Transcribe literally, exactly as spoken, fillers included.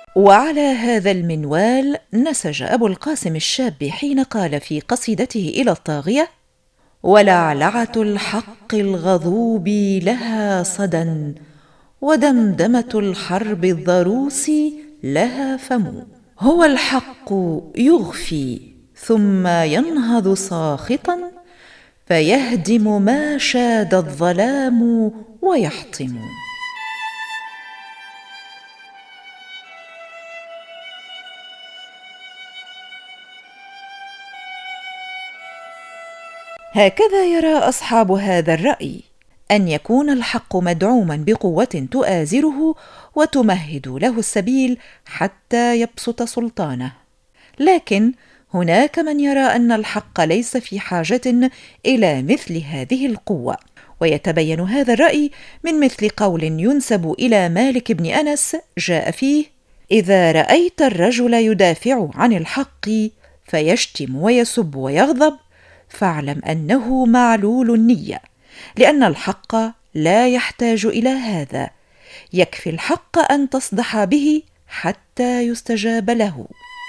وعلى هذا المنوال نسج أبو القاسم الشاب حين قال في قصيدته إلى الطاغية: ولعلعة الحق الغضوب لها صدى، ودمدمة الحرب الضروس لها فم. هو الحق يغفي ثم ينهض ساخطا، فيهدم ما شاد الظلام ويحطم. هكذا يرى أصحاب هذا الرأي، أن يكون الحق مدعوما بقوة تؤازره وتمهد له السبيل حتى يبسط سلطانه. لكن هناك من يرى أن الحق ليس في حاجة إلى مثل هذه القوة، ويتبين هذا الرأي من مثل قول ينسب إلى مالك بن أنس جاء فيه: إذا رأيت الرجل يدافع عن الحق فيشتم ويسب ويغضب، فاعلم أنه معلول النية، لأن الحق لا يحتاج إلى هذا، يكفي الحق أن تصدح به حتى يستجاب له.